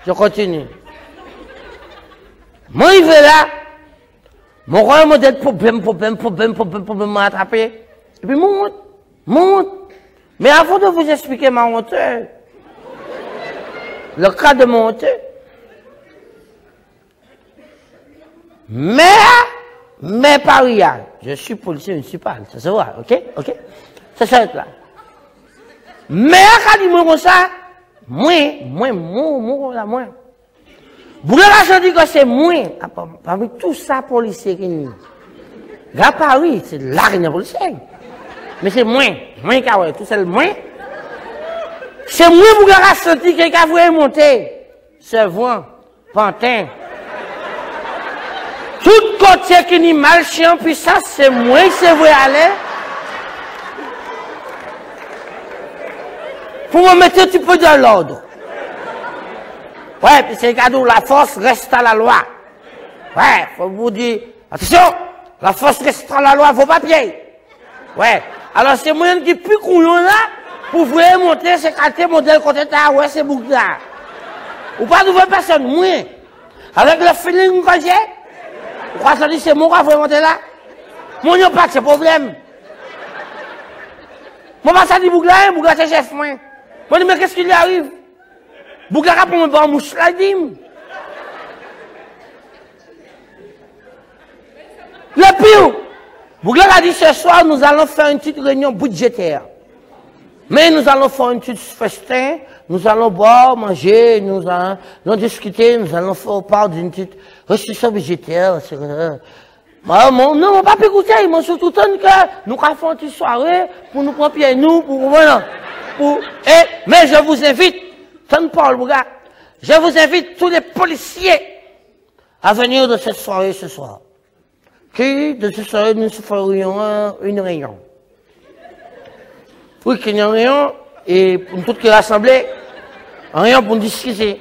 Je continue. Moi, il va là. Mon roi modèle problème m'a attrapé. Et puis, monte. Mais avant de vous expliquer ma honte, le cas de mon honte, mais paria, je suis policier municipal, ça se voit, ok? Ça s'arrête là. Mais à dit moi comme ça, moi. Vous l'avez dit que c'est moi, parmi tout ça policier qui n'y a Paris, c'est l'arène policier. Mais c'est moi qui a tout seul moi. C'est moi vous avez senti que quelqu'un voulait monter. Servant, pantin. Tout côté qui n'y mal chien puissance, c'est moi qui c'est vrai aller. Pour me mettre un petit peu dans l'ordre. Ouais, puis c'est le cadeau, la force reste à la loi. Ouais, faut vous dire, attention, la force reste à la loi, vos papiers. Ouais, alors c'est moi qui plus couillon là, pour vous monter ces quartiers modèles côté là, ouais, c'est bouc là. Ou pas de nouvelle personne, moi. Avec le feeling que j'ai, vous croyez que c'est moi qui vais monter là? Moi, n'y a pas de problème. Moi, pas ça dit bouc là, c'est chef, moi. Moi, mais qu'est-ce qui lui arrive? Bougara pour me voir mouche la dîme. Le pire, Bougara a dit ce soir, nous allons faire une petite réunion budgétaire. Mais nous allons faire une petite festin, nous allons boire, manger, nous allons discuter, nous allons faire part d'une petite restriction budgétaire. Non, on va pas écouter, mais surtout que nous allons faire une petite soirée pour nous prendre pied nous, mais je vous invite, Paul Bouga, je vous invite tous les policiers à venir de cette soirée ce soir. De cette soirée, nous ferions une réunion. Oui, qu'il y a une réunion, et pour toutes les rassemblées, une réunion pour discuter.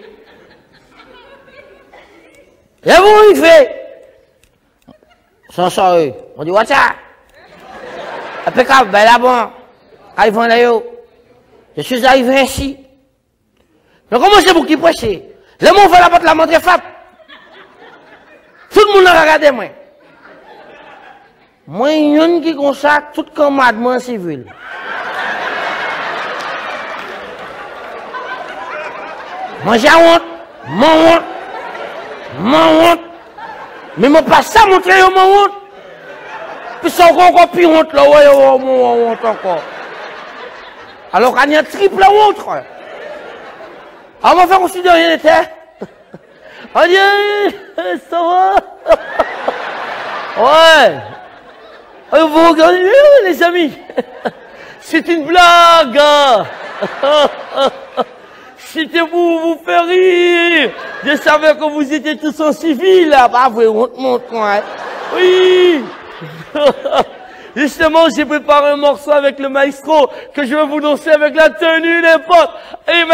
Et vous, il fait, sans soirée, on dit, what's ça? Impeccable, ben là, bon, arrivons là, je suis arrivé ici. Mais comment c'est pour qui prêcher? Le monde fait la porte la montre frappe. Tout le monde a regardé moi. Moi, il y a une qui consacre tout commandement civil. Moi, j'ai honte. Mon honte. Mais moi, pas ça montrer mon honte. Puis c'est encore plus honte là, ouais, mon honte encore. Alors qu'il y a un triple honte. On va faire aussi de rien n'était. On dit, ça va? Ouais. Vous regardez, les amis. C'est une blague. C'était pour vous faire rire. Je savais que vous étiez tous en civil, là. Bah, vous montre quoi. Oui. Justement, j'ai préparé un morceau avec le maestro que je vais vous danser avec la tenue des potes.